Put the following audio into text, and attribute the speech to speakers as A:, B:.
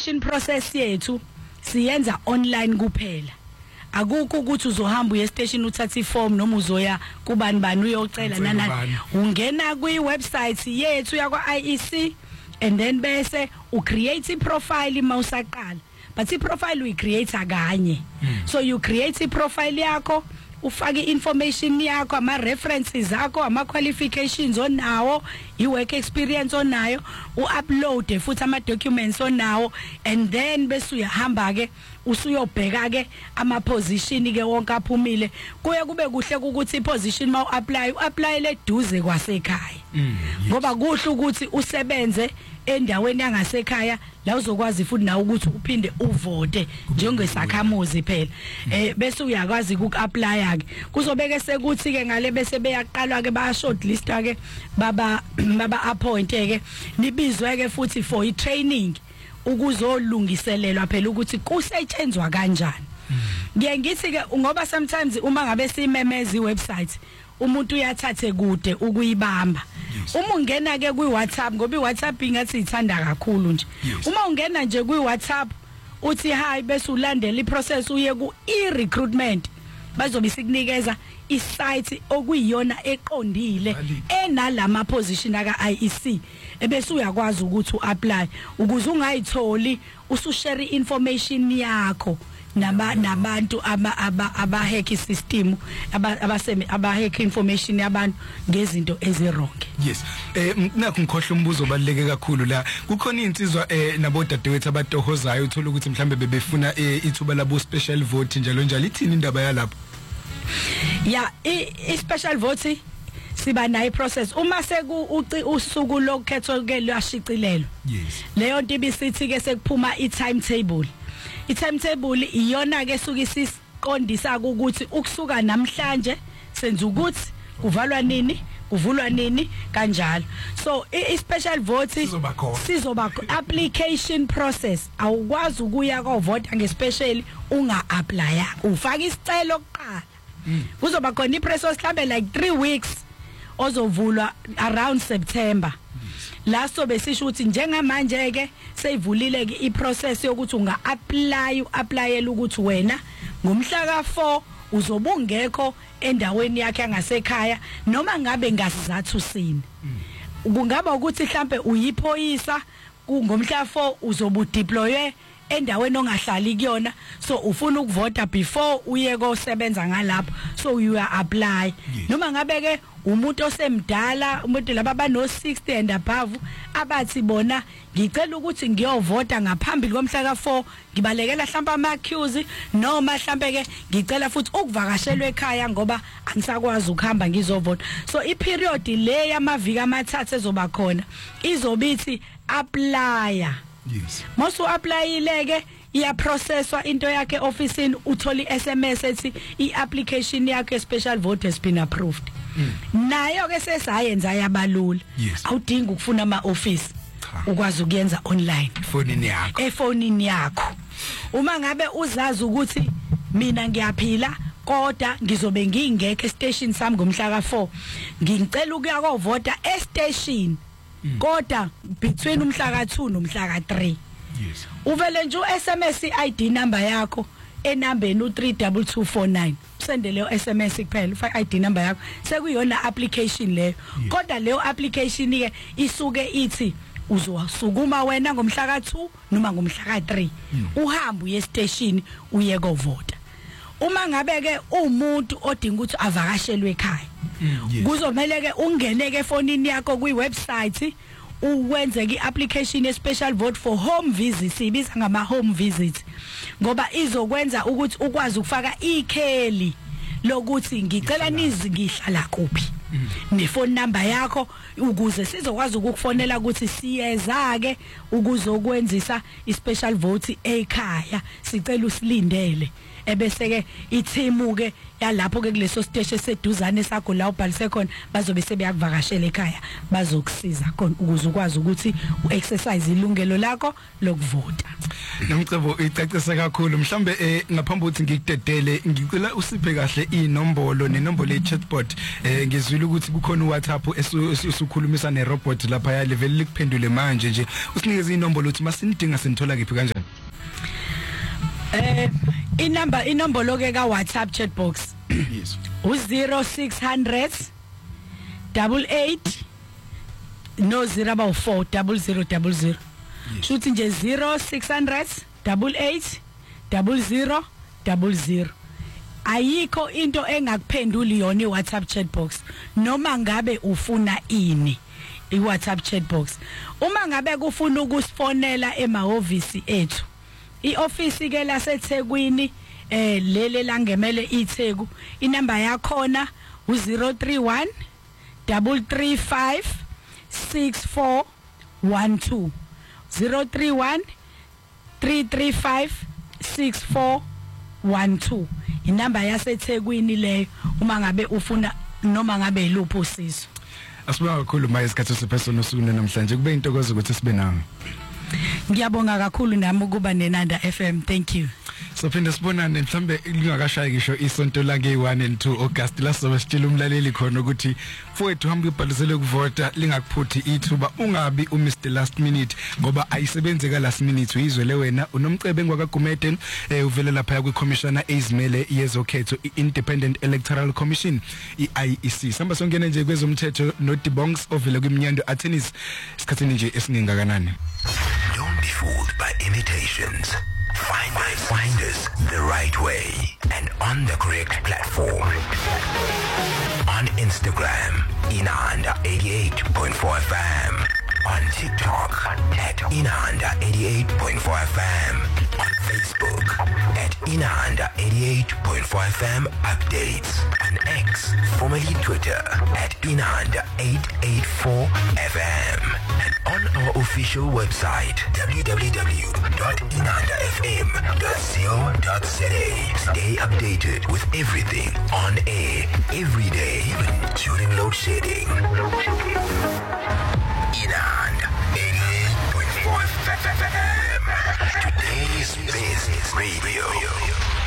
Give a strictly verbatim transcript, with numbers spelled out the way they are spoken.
A: application process yethu siyenza online kuphela. Akukho ukuthi uzohamba uye station uthatha iform noma uzoya kubani bani uyocela nanani. Ungena kwi website yethu yakwa I E C and then bese u create I profile mawusaqala. But I profile we create kanye. Mm. So you create I profile yakho, ufake information yakho, ama references akho, ama qualifications onawo, I work experience onayo, u-upload futhi ama documents onawo, and then bese uyahamba ke usuyobheka ke ama position ke wonke aphumile. Kuye kube kuhle ukuthi iposition mawu apply u-apply le duze kwasekhaya. Mm, yes. Ngoba kuhle ukuthi usebenze endaweni yangasekhaya la uzokwazi futhi nawe ukuthi uphinde uvote njengesakhamuzi phela. Eh bese uyakwazi uku-apply ke. Kuzobeke sekuthi ke ngale bese beyaqalwa ke ba shortlist ke baba baba appoint ke nibizwe ke futhi for I training ukuzolungiselelwa phela ukuthi kusetshenzwa kanjani. Ngiye ngithi ke ngoba sometimes uma ngabe simemeza I website umuntu uyathathe kude ukuyibamba. Uma ungena ke kwi WhatsApp ngoba I WhatsApp ingathi ithanda kakhulu nje. Uma ungena nje kwi WhatsApp uthi hi bese ulandela I process uye ku e-recruitment bazobe sikunikeza I site okuyiyona eqondile enalama position aka I E C ebese uyakwazi ukuthi uapply ukuze ungayitholi usushare information yakho naba nabantu aba aba abahack system abaseme abahack information yabantu ngezinto ezironke.
B: Yes, eh nakho ngikhohle umbuzo obaleke kakhulu la kukhona insizwa eh nabo dadewethu abatohozayo uthola ukuthi mhlambe bebefuna ithuba labo special vote njalo njalo ithini indaba yalapho?
A: Yeah, I special vote siba nayo process uma seku usuku lokhetho ke lwashicilelo.
B: Yes.
A: Leyo nto ibisithi ke sekuphuma I timetable. I timetable iyona ke suka isiqondisa ukuthi ukusuka namhlanje senza ukuthi kuvalwa nini kuvulwa nini kanjalo. So I special vote sizoba application process awukwazi ukuya ko vote ngespecially unga apply ufaka isicelo kuqala. Kuzoba khona I process mhlambe like three weeks ozovulwa around September. La so besisho ukuthi njengamanje ke seyivulile ke I process yokuthi unga apply uapplyela ukuthi wena ngomhla ka four uzobungekho endaweni yakhe yangasekhaya noma ngabe ngasizathu sini. Kungaba ukuthi mhlambe uyiphoyisa ngomhla four uzobu deploye endaweni ongahlali kuyona so ufuna ukuvota before uye kosebenza ngalapho so you apply. Yes. Noma ngabe ke umuntu osemdala umuntu laba bano sixty and above abathi bona ngicela ukuthi ngiyovota ngaphambi komhla ka four ngibalekela mhlamba ama queues noma mhlambe ke ngicela futhi ukuvakashelwa ekhaya ngoba angisakwazi ukuhamba ngizovota. So I period le yamaviki amathathu ezoba khona izobithi apply.
B: Yes.
A: Mosu apply ileke iya processwa into yakhe officeini utholi S M S ethi I application yakhe special vote has been approved. Mm. Nayo ke sesayenza yabalula.
B: Yes.
A: Awudingi ukufuna ama office. Ukwazi ukuyenza online
B: efonini yakho.
A: Efonini yakho. Uma ngabe uzazi ukuthi mina ngiyaphila kodwa ngizobe ngingekho station sami ngomhla ka four ngicela ukuya ko vota e station. Mm. Kodwa between umhla ka two nomhla ka three.
B: Yes.
A: Uvele nje u-S M S I D number yakho enambeni u three two two four nine sende leyo S M S kuphela ufaka I D number yakho sekuyona application leyo. Yes. Kodwa leyo application ke isuke ithi uzosukuma wena ngomhla ka two noma ngomhla ka three. Mm. Uhamba uye station uye ko vota. Uma ngabe ke umuntu odinga ukuthi avakashelwe ekhaya. Mm, yes. Kuzomela ke ungene ke efonini yakho kwi website uwenze ke application ye special vote for home visits ibiza ngama home visits ngoba izokwenza ukuthi ukwazi ukufaka ikheli lokuthi ngicela nizi ngihlala kuphi ne phone number yakho ukuze sizokwazi ukukufonela ukuthi siyeza ke ukuzokwenzisa I special vote ekhaya sicela usilindele ebese ke ithimu ke yalapho ke kuleso stage eseduzane sakho la ubhalise khona bazobe sebeyakuvakashela ekhaya bazokusiza khona ukuze ukwazi ukuthi uexercise ilungelo lakho lokuvota.
B: Ngicebo icacise kakhulu mhlambe eh ngaphambi ukuthi ngikudedele ngicela usiphe kahle inombolo nenombolo ye-chatbot eh ngizwile ukuthi kukhona uWhatsApp esukhulumisa nerobot lapha ya level likuphendule manje nje usinikeze inombolo uthi masinidinga sinithola kephi kanjani.
A: Eh inamba inombolo ke ka WhatsApp chat box.
B: Yes.
A: U zero six hundred double eight no zero about four double zero double zero. Shuthi nje zero six hundred double eight double zero double zero. Ayikho into engakuphenduli yona iWhatsApp chat box noma ngabe ufuna ini iWhatsApp chat box. Uma ngabe kufuna ukusifonela emahhovisi ethu ioffice ke laseThekwini eh lele langemele iTheku inamba yakho na u zero three one three three five six four one two zero three one three three five six four one two inamba yaseThekwini leyo uma ngabe ufuna noma ngabe iluphi usizo.
B: Asibonga kakhulu manje isikhathi sephesona usukune namhlanje kube intokozo ukuthi sibe nawe.
A: Ngiyabonga kakhulu nami ukuba neNanda F M. Thank you.
B: So phinde sibonane mhlambe lingakashayi ngisho isonto la nge one and two August la sobe sitshela umlaleli khona ukuthi mfowethu hamba ubhalisele ukuvota lingakuphuthi ithuba ungabi u Mister Last Minute ngoba ayisebenze ka last minute uyizwele wena unomcebe engwakagumede eh uvela lapha kwi commissioner ezimele yezokhetho Independent Electoral Commission I E C samba songena nje kwezomthetho no Dibongs ovela kwiminyando attorneys isikhathini nje esingengakanani.
C: Don't be fooled by imitations. Find us, find us the right way and on the correct platform. On Instagram, Inanda eighty-eight point four F M. On TikTok, at Inanda eighty-eight point four F M. On Facebook, at Inanda eighty-eight point four F M updates. On X, formerly Twitter, at Inanda eight eight four F M. And on our official website, w w w dot inanda f m dot co dot z a. Stay updated with everything on air, every day, even during load shedding. Inanda eighty-eight point four F M. Today's Business Radio.